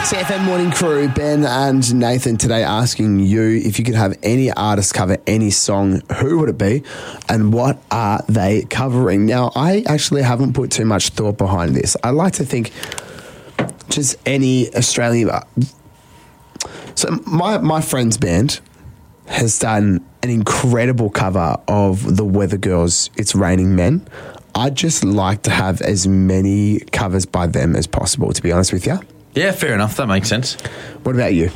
CFM Morning Crew, Ben and Nathan today asking you if you could have any artist cover any song, who would it be and what are they covering? Now, I actually haven't put too much thought behind this. I like to think just any Australian... So my friend's band has done an incredible cover of the Weather Girls' It's Raining Men. I'd just like to have as many covers by them as possible, to be honest with you. Yeah, fair enough. That makes sense. What about you?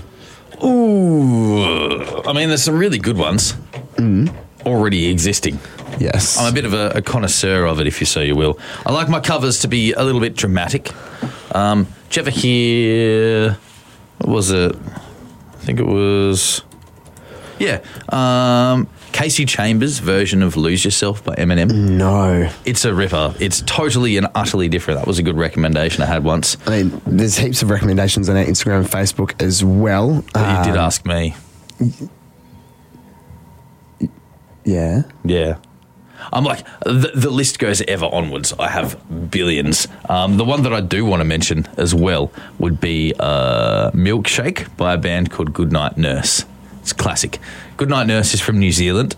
Ooh, I mean, there's some really good ones already existing. Yes. I'm a bit of a connoisseur of it, if you so you will. I like my covers to be a little bit dramatic. Did you ever hear... What was it? I think it was... Yeah. Casey Chambers' version of Lose Yourself by Eminem. No. It's a ripper. It's totally and utterly different. That was a good recommendation I had once. I mean, there's heaps of recommendations on our Instagram and Facebook as well. But you did ask me. Yeah. Yeah. I'm like, the list goes ever onwards. I have billions. The one that I do want to mention as well would be Milkshake by a band called Goodnight Nurse. It's classic. Goodnight Nurse is from New Zealand.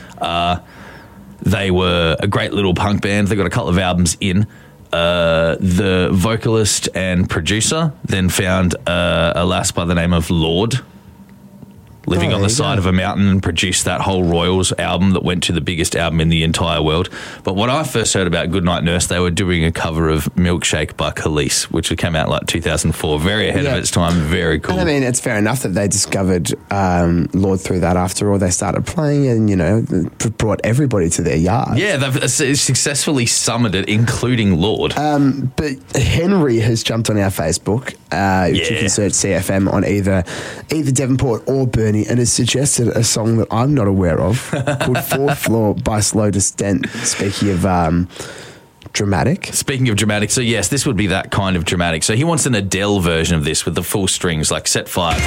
They were a great little punk band. They got a couple of albums in. The vocalist and producer then found a lass by the name of Lorde, living on the side of a mountain, and produced that whole Royals album that went to the biggest album in the entire world. But when I first heard about Goodnight Nurse, they were doing a cover of Milkshake by Khalees, which came out like 2004. Very ahead of its time. Very cool. And I mean, it's fair enough that they discovered Lorde through that. After all, they started playing and, you know, brought everybody to their yard. Yeah, they've successfully summoned it, including Lorde. But Henry has jumped on our Facebook. If you can search CFM on either Devonport or Burnie, and has suggested a song that I'm not aware of called Fourth Floor by Slow Descent. Speaking of dramatic. Speaking of dramatic, so yes, this would be that kind of dramatic. So he wants an Adele version of this with the full strings, like Set Fire.